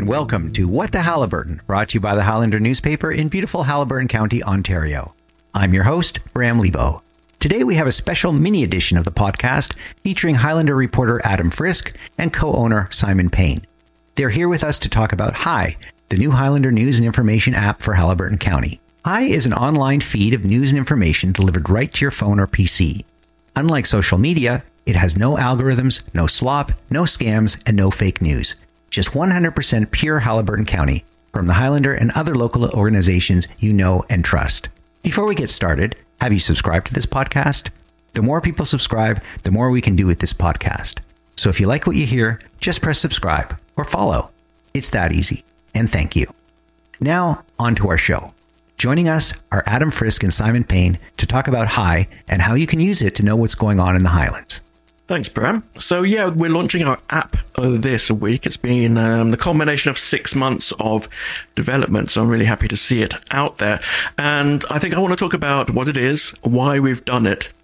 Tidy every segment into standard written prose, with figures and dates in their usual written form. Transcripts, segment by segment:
and welcome to What the Haliburton, brought to you by the Highlander newspaper in beautiful Haliburton County, Ontario. I'm your host, Bram Lebo. Today we have a special mini edition of the podcast featuring Highlander reporter Adam Frisk and co-owner Simon Payne. They're here with us to talk about Hi, the new Highlander news and information app for Haliburton County. Hi is an online feed of news and information delivered right to your phone or PC. Unlike social media, it has no algorithms, no slop, no scams, and no fake news. Just 100% pure Haliburton County from the Highlander and other local organizations you know and trust. Before we get started, have you subscribed to this podcast? The more people subscribe, the more we can do with this podcast. So if you like what you hear, just press subscribe or follow. It's that easy. And thank you. Now, on to our show. Joining us are Adam Frisk and Simon Payne to talk about Hi and how you can use it to know what's going on in the Highlands. Thanks, Bram. So, we're launching our app this week. It's been the culmination of 6 months of development, so I'm really happy to see it out there. And I think I want to talk about what it is, why we've done it,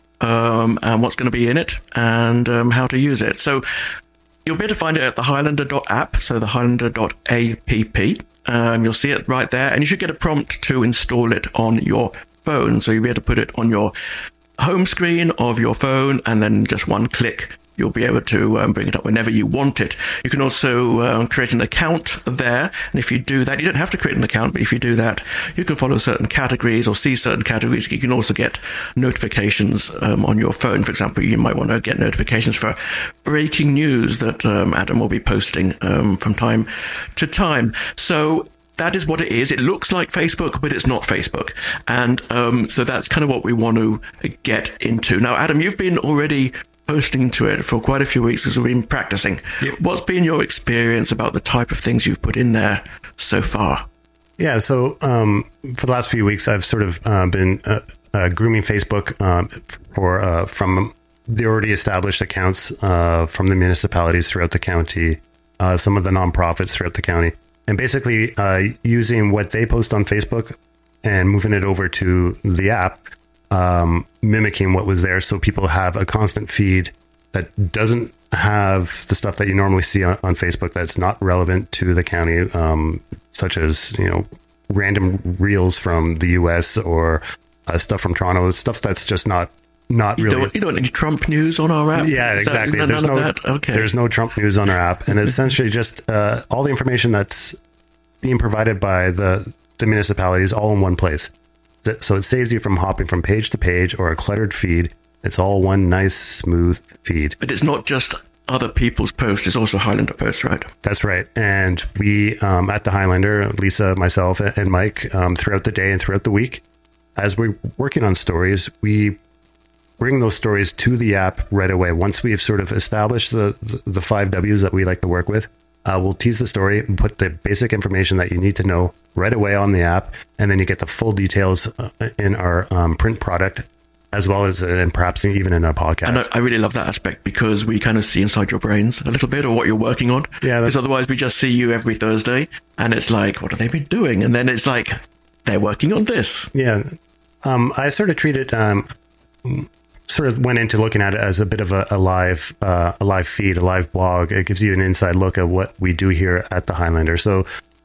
and what's going to be in it, and how to use it. So, you'll be able to find it at the Highlander.app, so the Highlander.app. You'll see it right there, and you should get a prompt to install it on your phone. So you'll be able to put it on your home screen of your phone, and then just one click, you'll be able to bring it up whenever you want it. You can also create an account there, and if you do that, you don't have to create an account, but if you do that, you can follow certain categories or see certain categories. You can also get notifications on your phone. For example, you might want to get notifications for breaking news that Adam will be posting from time to time. So that is what it is. It looks like Facebook, but it's not Facebook. And so that's kind of what we want to get into. Now, Adam, you've been already posting to it for quite a few weeks because we've been practicing. Yep. What's been your experience about the type of things you've put in there so far? Yeah, so for the last few weeks, I've sort of been grooming Facebook from the already established accounts from the municipalities throughout the county, some of the nonprofits throughout the county. And basically using what they post on Facebook and moving it over to the app, mimicking what was there. So people have a constant feed that doesn't have the stuff that you normally see on Facebook that's not relevant to the county, such as, random reels from the US or stuff from Toronto, stuff that's just not really. You don't need Trump news on our app? Yeah, exactly. There's no Trump news on our app. And essentially just all the information that's being provided by the municipalities all in one place. So it saves you from hopping from page to page or a cluttered feed. It's all one nice, smooth feed. But it's not just other people's posts. It's also Highlander posts, right? That's right. And we, at the Highlander, Lisa, myself, and Mike, throughout the day and throughout the week, as we're working on stories, we bring those stories to the app right away. Once we've sort of established the 5 W's that we like to work with, we'll tease the story and put the basic information that you need to know right away on the app. And then you get the full details in our print product, as well as and perhaps even in a podcast. And I really love that aspect because we kind of see inside your brains a little bit or what you're working on. Yeah, because otherwise we just see you every Thursday and it's like, what have they been doing? And then it's like, they're working on this. Yeah. I sort of treat it... sort of went into looking at it as a bit of a live feed, a live blog. It gives you an inside look at what we do here at the Highlander. So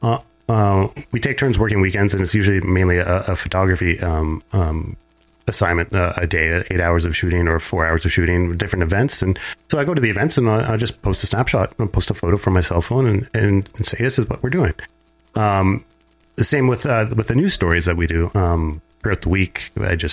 we take turns working weekends, and it's usually mainly a photography assignment a day, 8 hours of shooting or 4 hours of shooting different events. And so I go to the events and I'll just post a snapshot, I'll post a photo from my cell phone and say, this is what we're doing. The same with the news stories that we do throughout the week. I just